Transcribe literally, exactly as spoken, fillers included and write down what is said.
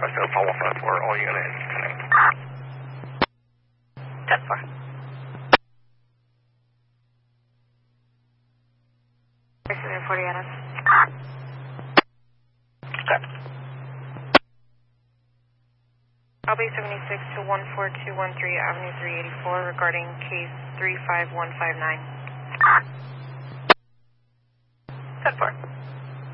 That's going to follow five four, all units. ten four. Precision forty Adams. Okay. L B seventy-six to one four two one three Avenue three eighty-four regarding case three five one five nine.